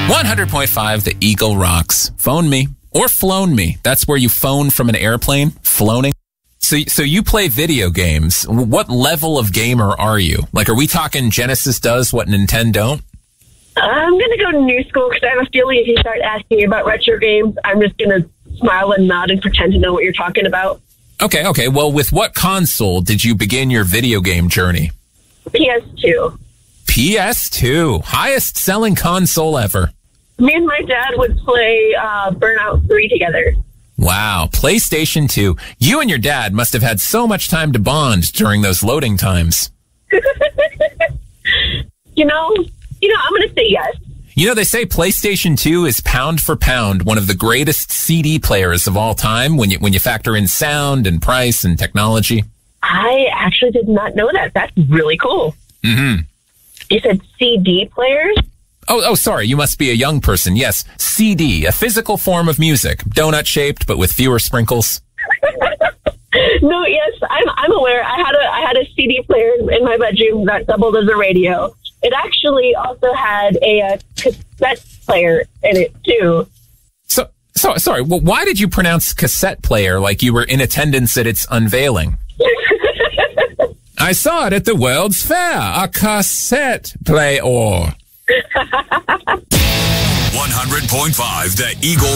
100.5, the Eagle rocks. Phone me or flown me. That's where you phone from an airplane, floating. So you play video games. What level of gamer are you? Like, are we talking Genesis does what Nintendo don't? I'm going to go to new school because I have a feeling if you start asking me about retro games, I'm just going to smile and nod and pretend to know what you're talking about. Okay. Well, with what console did you begin your video game journey? PS2. PS2. Highest selling console ever. Me and my dad would play Burnout 3 together. Wow. PlayStation 2. You and your dad must have had so much time to bond during those loading times. You know, I'm going to say yes. You know, they say PlayStation 2 is pound for pound one of the greatest CD players of all time when you factor in sound and price and technology. I actually did not know that. That's really cool. Mm-hmm. You said CD players? Oh, sorry. You must be a young person. Yes. CD, a physical form of music. Donut shaped, but with fewer sprinkles. No, yes, I'm aware. I had a CD player in my bedroom that doubled as a radio. It actually also had a cassette player in it too. So sorry. Well, why did you pronounce cassette player like you were in attendance at its unveiling? I saw it at the World's Fair. A cassette player. 100.5, the Eagle